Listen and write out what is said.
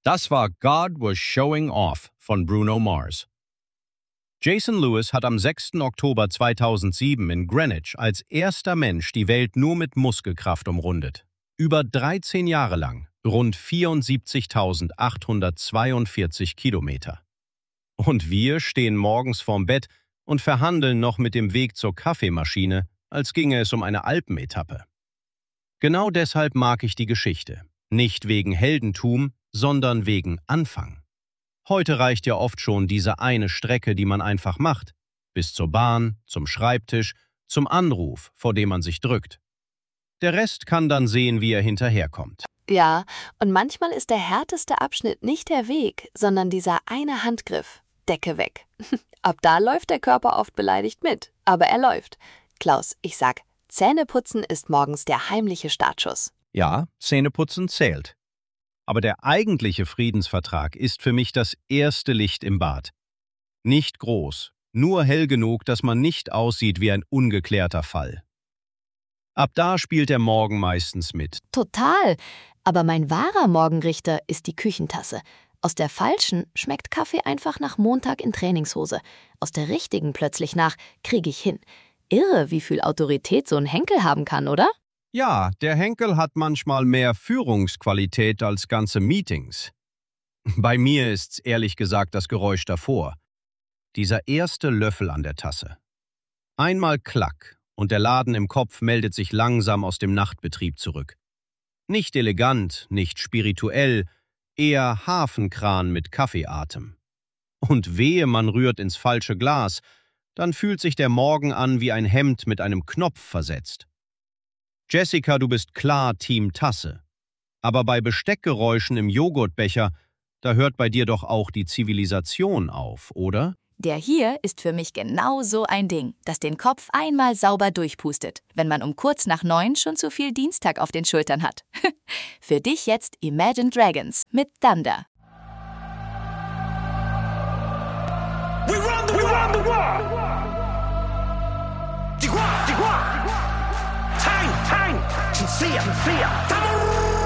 Das war God Was Showing Off von Bruno Mars. Jason Lewis hat am 6. Oktober 2007 in Greenwich als erster Mensch die Welt nur mit Muskelkraft umrundet. Über 13 Jahre lang, rund 74.842 Kilometer. Und wir stehen morgens vorm Bett und verhandeln noch mit dem Weg zur Kaffeemaschine, als ginge es um eine Alpenetappe. Genau deshalb mag ich die Geschichte. Nicht wegen Heldentum, sondern wegen Anfang. Heute reicht ja oft schon diese eine Strecke, die man einfach macht. Bis zur Bahn, zum Schreibtisch, zum Anruf, vor dem man sich drückt. Der Rest kann dann sehen, wie er hinterherkommt. Ja, und manchmal ist der härteste Abschnitt nicht der Weg, sondern dieser eine Handgriff. Decke weg. Ab da läuft der Körper oft beleidigt mit, aber er läuft. Klaus, ich sag, Zähneputzen ist morgens der heimliche Startschuss. Ja, Zähneputzen zählt. Aber der eigentliche Friedensvertrag ist für mich das erste Licht im Bad. Nicht groß, nur hell genug, dass man nicht aussieht wie ein ungeklärter Fall. Ab da spielt der Morgen meistens mit. Total. Aber mein wahrer Morgenrichter ist die Küchentasse. Aus der falschen schmeckt Kaffee einfach nach Montag in Trainingshose. Aus der richtigen plötzlich nach kriege ich hin. Irre, wie viel Autorität so ein Henkel haben kann, oder? Ja, der Henkel hat manchmal mehr Führungsqualität als ganze Meetings. Bei mir ist's ehrlich gesagt das Geräusch davor. Dieser erste Löffel an der Tasse. Einmal Klack und der Laden im Kopf meldet sich langsam aus dem Nachtbetrieb zurück. Nicht elegant, nicht spirituell, eher Hafenkran mit Kaffeeatem. Und wehe, man rührt ins falsche Glas, dann fühlt sich der Morgen an wie ein Hemd mit einem Knopf versetzt. Jessica, du bist klar Team Tasse. Aber bei Besteckgeräuschen im Joghurtbecher, da hört bei dir doch auch die Zivilisation auf, oder? Der hier ist für mich genau so ein Ding, das den Kopf einmal sauber durchpustet, wenn man um kurz nach 9 schon zu viel Dienstag auf den Schultern hat. Für dich jetzt Imagine Dragons mit Thunder. We run the world. Time, sincere.